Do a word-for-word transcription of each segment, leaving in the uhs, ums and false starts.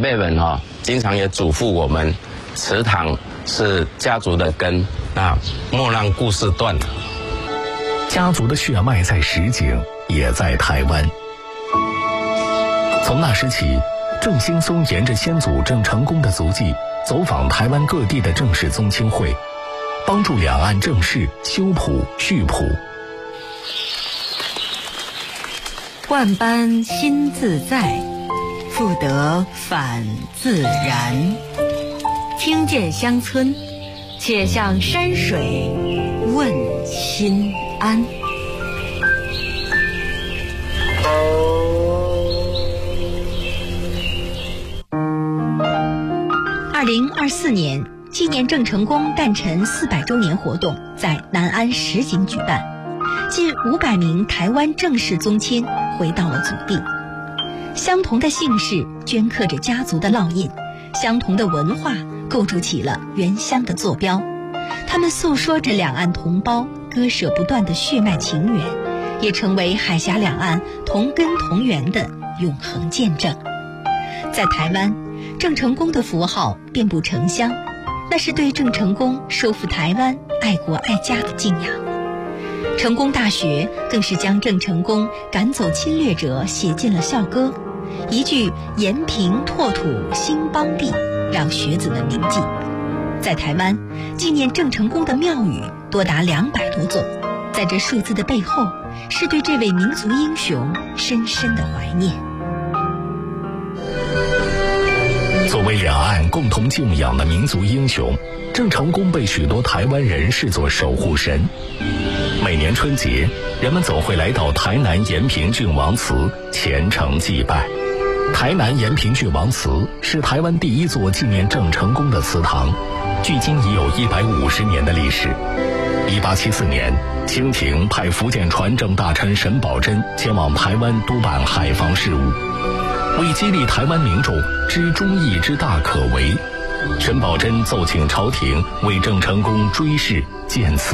辈们哈、哦，经常也嘱咐我们，祠堂是家族的根，那莫让故事断了。 家族的血脉在石井，也在台湾。从那时起，郑兴松沿着先祖郑成功的足迹，走访台湾各地的郑氏宗亲会，帮助两岸郑氏修谱续谱。 万般心自在，复得返自然。听见乡村，且向山水问心安。 二零二四年，纪念郑成功诞辰四百周年活动在南安石井举办，近五百名台湾郑氏宗亲回到了祖地。相同的姓氏镌刻着家族的烙印，相同的文化构筑起了原乡的坐标。他们诉说着两岸同胞割舍不断的血脉情缘，也成为海峡两岸同根同源的永恒见证。在台湾，郑成功的符号遍布城乡，那是对郑成功收复台湾、爱国爱家的敬仰。成功大学更是将郑成功赶走侵略者写进了校歌，一句延平拓土兴邦地，让学子们铭记。在台湾，纪念郑成功的庙宇多达两百多座，在这数字的背后，是对这位民族英雄深深的怀念。 作为两岸共同敬仰的民族英雄，郑成功被许多台湾人视作守护神。每年春节，人们总会来到台南延平郡王祠虔诚祭拜。台南延平郡王祠是台湾第一座纪念郑成功的祠堂，距今已有一百五十年的历史。一八七四年，清廷派福建船政大臣沈葆桢前往台湾督办海防事务。为激励台湾民众知忠义之大可为，沈葆桢奏请朝廷为郑成功追谥建祠。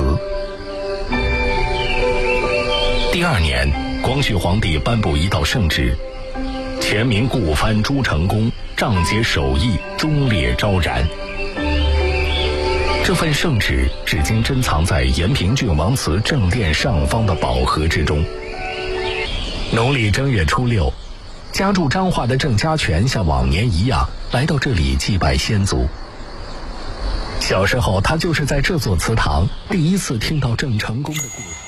第二年，光绪皇帝颁布一道圣旨，前明故藩朱成功仗节守义，忠烈昭然。这份圣旨至今珍藏在延平郡王祠正殿上方的宝盒之中。农历正月初六，家住彰化的郑家全像往年一样来到这里祭拜先祖。小时候，他就是在这座祠堂第一次听到郑成功的故事。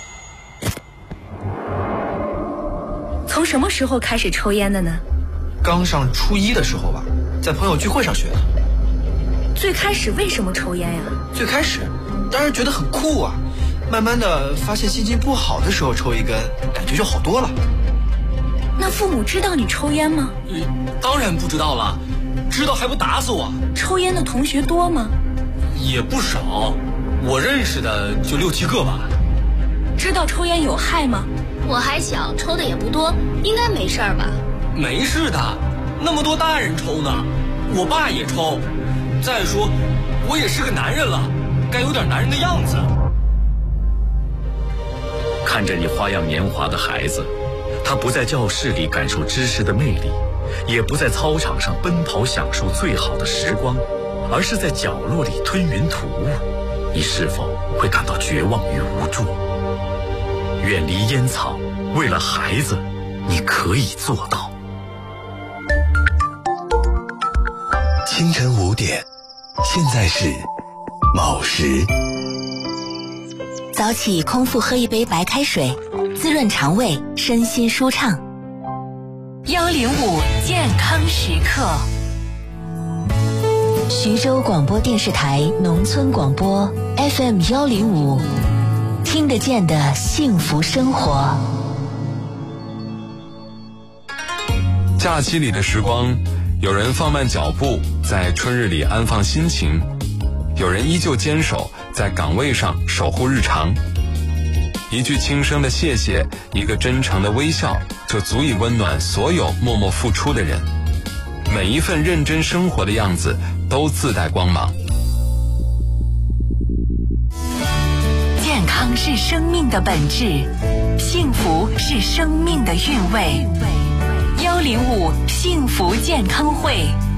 从什么时候开始抽烟的呢？ 刚上初一的时候吧，在朋友聚会上学的。 最开始为什么抽烟呀？ 最开始当然觉得很酷啊，慢慢的发现心情不好的时候抽一根，感觉就好多了。 那父母知道你抽烟吗？ 嗯，当然不知道了，知道还不打死我。 抽烟的同学多吗？ 也不少，我认识的就六七个吧。 知道抽烟有害吗？ 我还小，抽的也不多，应该没事儿吧？ 没事的，那么多大人抽呢，我爸也抽。再说，我也是个男人了，该有点男人的样子。 看着你花样年华的孩子，他不在教室里感受知识的魅力，也不在操场上奔跑享受最好的时光，而是在角落里吞云吐雾，你是否会感到绝望与无助？远离烟草，为了孩子，你可以做到。 清晨五点，现在是卯时。 早起空腹喝一杯白开水，滋润肠胃，身心舒畅。 幺零五健康时刻。 徐州广播电视台农村广播 F M 幺零五，听得见的幸福生活。 假期里的时光，有人放慢脚步，在春日里安放心情；有人依旧坚守在岗位上守护日常。一句轻声的谢谢，一个真诚的微笑，就足以温暖所有默默付出的人。每一份认真生活的样子，都自带光芒。 健康是生命的本质，幸福是生命的韵味。幺零五幸福健康会。